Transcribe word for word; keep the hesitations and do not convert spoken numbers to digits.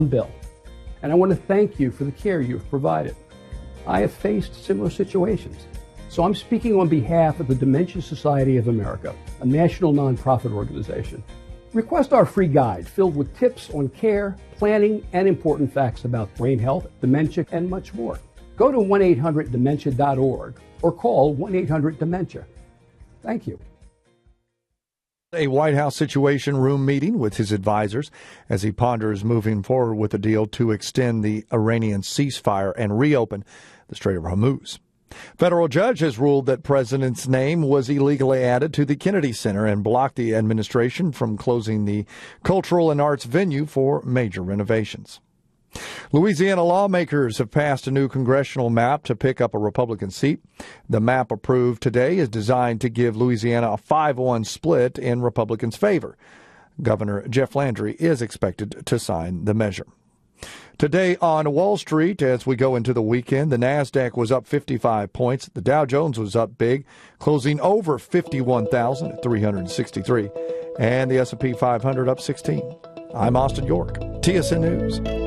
bill. And I want to thank you for the care you've provided. I have faced similar situations. So I'm speaking on behalf of the Dementia Society of America, a national nonprofit organization. Request our free guide filled with tips on care, planning, and important facts about brain health, dementia, and much more. Go to one eight hundred dementia dot org or call one eight hundred dementia. Thank you. A White House Situation Room meeting with his advisors as he ponders moving forward with a deal to extend the Iranian ceasefire and reopen the Strait of Hormuz. Federal judge has ruled that president's name was illegally added to the Kennedy Center and blocked the administration from closing the cultural and arts venue for major renovations. Louisiana lawmakers have passed a new congressional map to pick up a Republican seat. The map approved today is designed to give Louisiana a five one split in Republicans' favor. Governor Jeff Landry is expected to sign the measure. Today on Wall Street, as we go into the weekend, the NASDAQ was up fifty-five points. The Dow Jones was up big, closing over fifty-one thousand at three hundred sixty-three. And the S and P five hundred up sixteen. I'm Austin York, T S N News.